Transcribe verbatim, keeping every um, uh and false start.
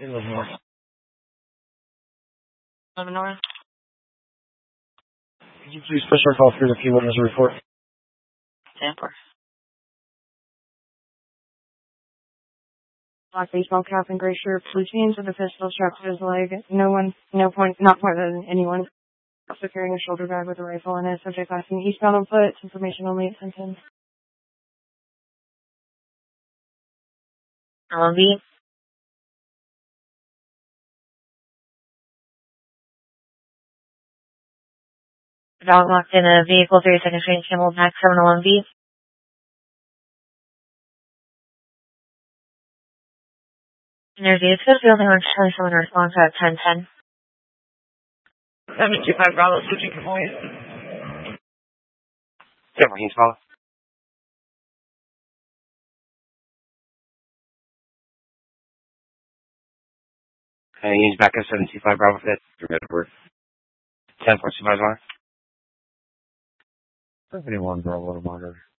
It was north. eleven north. Could you please push our call through the P one as a report? Tampa. Black baseball cap and gray shirt, blue jeans with a pistol strapped to his leg. No one, no point, not pointed at anyone. Also carrying a shoulder bag with a rifle in it. Subject passing eastbound on foot. It's information only at Fenton. L M B. Dog locked in a vehicle, thirty-second Street, Camelback, seven L M B. Interview, it's supposed to be only on twenty-seven response at ten ten. seven two five Bravo, switching to voice. Yeah, Marines, follow. Okay, he's back at seven two five Bravo, fit. You're good to work. ten four two five one. seventy-one Bravo to monitor.